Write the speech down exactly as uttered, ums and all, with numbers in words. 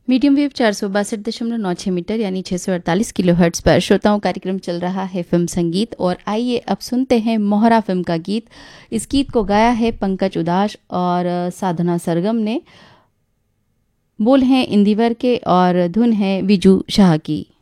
Medium wave चार सौ बासठ दशमलव नौ छः मीटर यानी छः सौ अड़तालीस किलो हर्ट्स पर श्रोताओं कार्यक्रम चल रहा है फिल्म संगीत। और आइए अब सुनते हैं मोहरा फिल्म का गीत। इस गीत को गाया है पंकज उदास और साधना सरगम ने। बोल हैं इंदिवर के और धुन है विजू शाह की।